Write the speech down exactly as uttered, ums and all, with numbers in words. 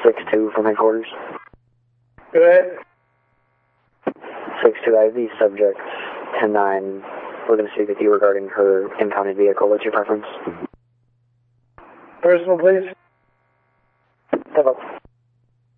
six two from headquarters. Go ahead. six two, I have the subject ten nine looking to speak with you regarding her impounded vehicle. What's your preference? Personal, please.